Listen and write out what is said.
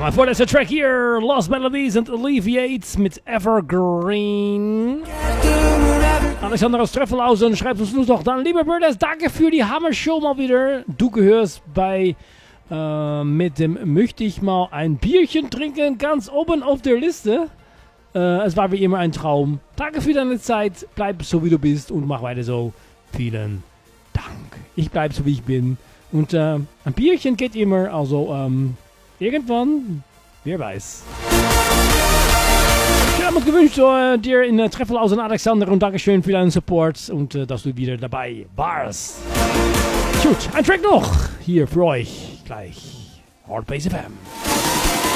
mein vorletzter Track hier, Lost Melodies and Alleviates mit Evergreen. Alexander aus Treffelhausen schreibt uns noch dann, liebe Brothers, danke für die Hammer-Show mal wieder. Du gehörst bei mit dem möchte ich mal ein Bierchen trinken ganz oben auf der Liste. Es war wie immer ein Traum. Danke für deine Zeit, bleib so wie du bist und mach weiter so. Vielen Dank. Ich bleib so wie ich bin. Und ein Bierchen geht immer, also irgendwann, wer weiß. Ich habe mir gewünscht, dir in Treffelhausen, Alexander, und Dankeschön für deinen Support und dass du wieder dabei warst. Gut, ein Track noch hier für euch gleich. Hard Bass FM.